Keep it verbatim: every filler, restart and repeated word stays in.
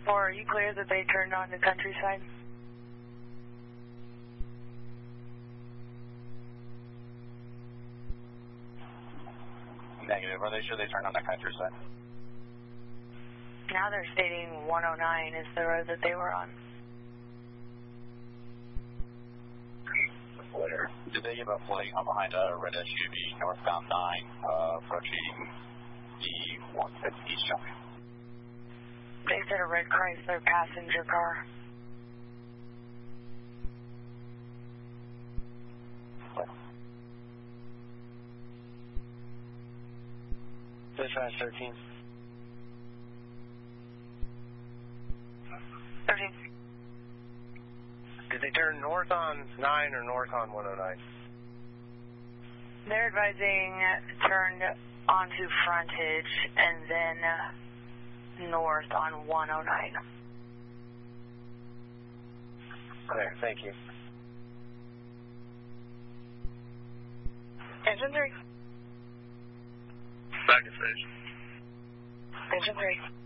four, are you clear that they turned on the countryside? Negative. Are they sure they turned on the countryside? Now they're stating one oh nine is the road that they were on. Clear. Did they give up flooding on behind a red S U V northbound nine, uh, approaching the one fifty East Junction? They said a red Chrysler passenger car. Dispatch thirteen. thirteen. Did they turn north on nine or north on one oh nine? They're advising turned onto frontage and then north on one oh nine. Clear, thank you. Engine three. Back to station. Engine three.